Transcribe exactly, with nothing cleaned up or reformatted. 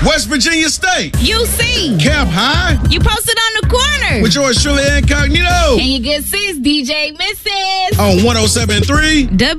West Virginia State. U C. Camp High. You posted on the corner. With yours truly, Incognito. And your good sis, D J Missus On one oh seven point three.